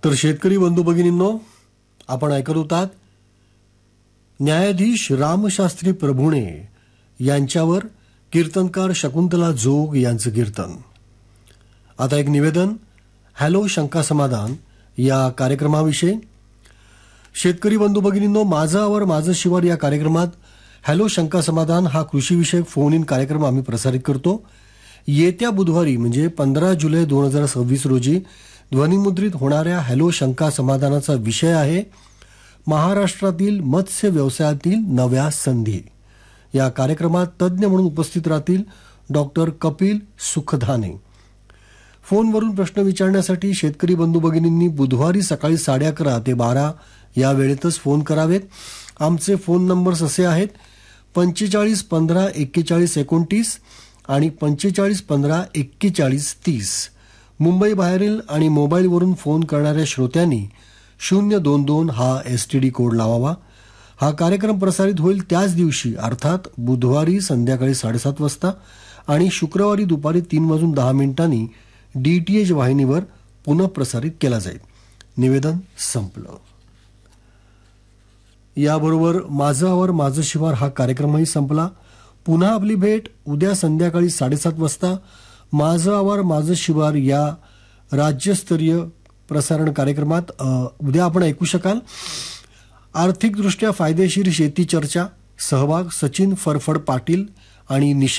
तर शेतकरी बंधू भगिनींनो, आपण ऐकत होतात न्यायाधीश रामशास्त्री प्रभुणे यांच्यावर कीर्तनकार शकुंतला जोग यांचं कीर्तन. आता एक निवेदन हॅलो शंका समाधान या कार्यक्रमाविषयी. शेतकरी बंधू भगिनींनो, माझं आवर माझं शिवार या कार्यक्रमात हॅलो शंका समाधान हा कृषीविषयक फोन इन कार्यक्रम आम्ही प्रसारित करतो. येत्या बुधवारी म्हणजे 15 जुलै 2026 रोजी ध्वनिमुद्रित होणाऱ्या हॅलो शंका समाधानाचा विषय आहे महाराष्ट्रातील मत्स्य व्यवसायातील नव्या संधी. या कार्यक्रमात तज्ज्ञ म्हणून उपस्थित राहतील डॉक्टर कपिल सुखधाने. फोनवरून प्रश्न विचारण्यासाठी शेतकरी बंधू भगिनींनी बुधवारी सकाळी 11:30 ते 12 या वेळेतच फोन करावेत. आमचे फोन नंबर्स असे आहेत 45 15 41 29 आणि 45 15 41 30. मुंबई बाहेरील आणि मोबाईलवरून फोन करणाऱ्या श्रोत्यांनी 022 हा STD कोड लावावा. हा कार्यक्रम प्रसारित होईल त्याच दिवशी अर्थात बुधवारी संध्याकाळी 7:30 वाजता आणि शुक्रवारी दुपारी 3:10 DTH वाहिनीवर पुनः प्रसारित केला जाईल. निवेदन संपलं. याबरोबर माझं आवर माझं शिवार हा कार्यक्रमही संपला. पुन्हा आपली भेट उद्या संध्याकाळी 7:30 वाजता माझं आवर माझं शिवार या राज्यस्तरीय प्रसारण कार्यक्रमात. उद्या आपण ऐकू शकाल आर्थिकदृष्ट्या फायदेशीर शेती चर्चा. सहभाग सचिन फरफड पाटील आणि